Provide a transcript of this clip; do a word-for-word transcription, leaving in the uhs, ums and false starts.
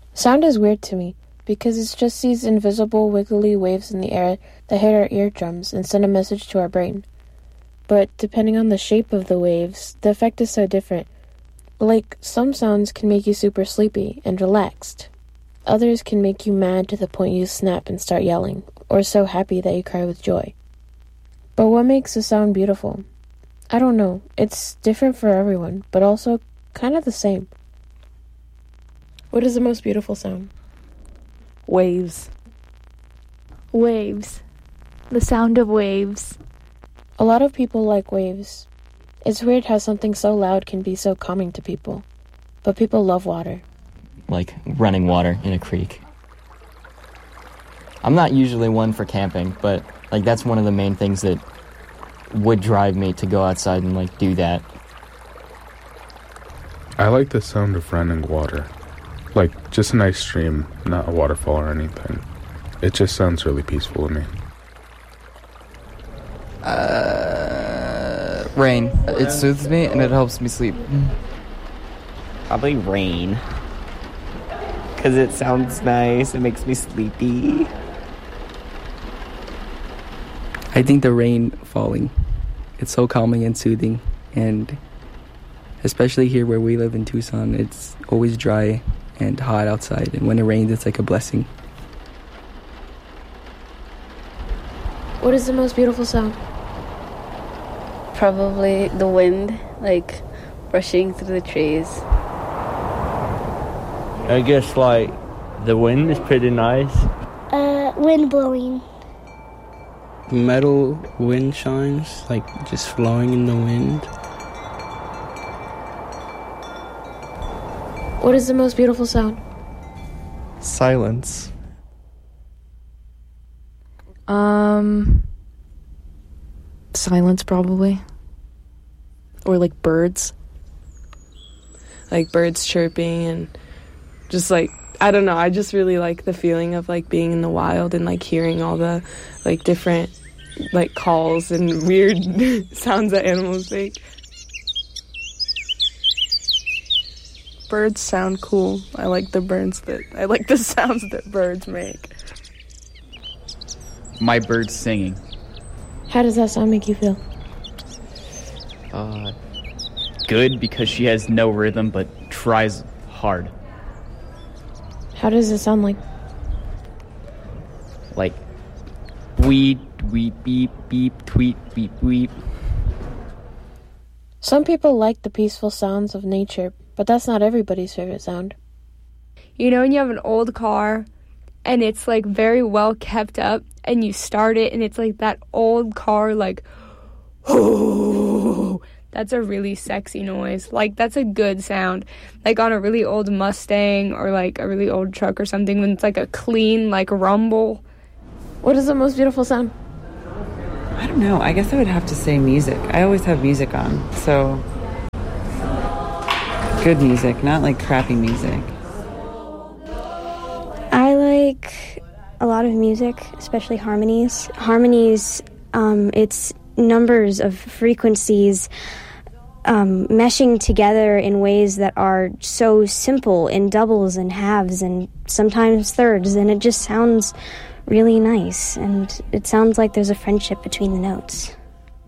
Sound is weird to me, because it's just these invisible, wiggly waves in the air that hit our eardrums and send a message to our brain. But depending on the shape of the waves, the effect is so different. Like, some sounds can make you super sleepy and relaxed. Others can make you mad to the point you snap and start yelling, or so happy that you cry with joy. But what makes a sound beautiful? I don't know. It's different for everyone, but also kind of the same. What is the most beautiful sound? Waves. Waves. The sound of waves. A lot of people like waves. It's weird how something so loud can be so calming to people. But people love water. Like running water in a creek. I'm not usually one for camping, but like that's one of the main things that would drive me to go outside and like do that. I like the sound of running water. Like just a nice stream, not a waterfall or anything. It just sounds really peaceful to me. Uh, rain. It soothes me and it helps me sleep. Probably rain. Because it sounds nice. It makes me sleepy. I think the rain falling. It's so calming and soothing. And especially here where we live in Tucson, it's always dry and hot outside. And when it rains, it's like a blessing. What is the most beautiful sound? Probably the wind, like brushing through the trees. I guess, like, the wind is pretty nice. Uh, wind blowing. Metal wind chimes, like, just flowing in the wind. What is the most beautiful sound? Silence. Um... Silence, probably. Or, like, birds. Like, birds chirping and... Just like, I don't know, I just really like the feeling of like being in the wild and like hearing all the like different like calls and weird sounds that animals make. Birds sound cool. I like the birds that, I like the sounds that birds make. My bird's singing. How does that sound make you feel? Uh, good, because she has no rhythm but tries hard. How does it sound like? Like, weed, weed, beep, beep, tweet, beep, weep. Some people like the peaceful sounds of nature, but that's not everybody's favorite sound. You know when you have an old car and it's like very well kept up and you start it and it's like that old car like, oh, that's a really sexy noise. Like, that's a good sound. Like, on a really old Mustang or, like, a really old truck or something, when it's, like, a clean, like, rumble. What is the most beautiful sound? I don't know. I guess I would have to say music. I always have music on, so... Good music, not, like, crappy music. I like a lot of music, especially harmonies. Harmonies, um, it's... numbers of frequencies um, meshing together in ways that are so simple in doubles and halves and sometimes thirds, and it just sounds really nice, and it sounds like there's a friendship between the notes.